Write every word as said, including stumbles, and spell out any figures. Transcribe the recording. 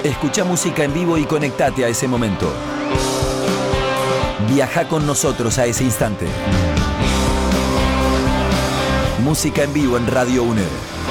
Escucha música en vivo y conectate a ese momento. Viaja con nosotros a ese instante. Música en vivo en Radio UNED.